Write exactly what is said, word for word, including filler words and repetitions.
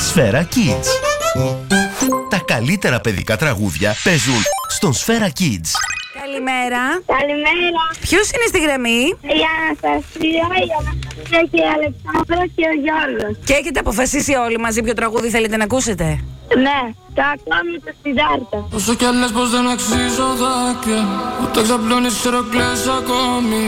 Σφαίρα Kids. Τα καλύτερα παιδικά τραγούδια παίζουν στον Σφαίρα Kids. Καλημέρα. Καλημέρα. Ποιος είναι στη γραμμή? Η Αναστασία, η Αναστασία και η Αλεξάνδρα και ο Γιώργος. Και έχετε αποφασίσει όλοι μαζί ποιο τραγούδι θέλετε να ακούσετε? Ναι, το ακόμη το Σιδάρτα. Όσο κι άλλες πως δεν αξίζω δάκρυα, ούτε ξαπλώνεις ξέρω κλαις ακόμη.